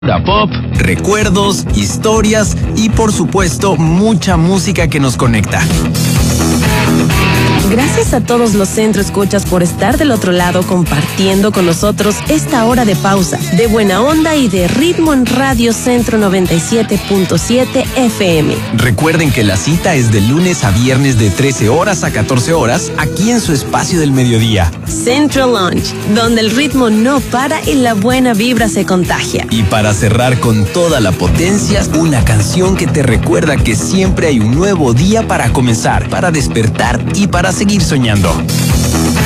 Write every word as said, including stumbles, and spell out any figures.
Pop, recuerdos, historias y por supuesto mucha música que nos conecta. Gracias a todos los Centro Escuchas por estar del otro lado compartiendo con nosotros esta hora de pausa, de buena onda y de ritmo en Radio Centro noventa y siete punto siete F M. Recuerden que la cita es de lunes a viernes de trece horas a catorce horas aquí en su espacio del mediodía. Central Launch, donde el ritmo no para y la buena vibra se contagia. Y para cerrar con toda la potencia, una canción que te recuerda que siempre hay un nuevo día para comenzar, para despertar y para seguir soñando.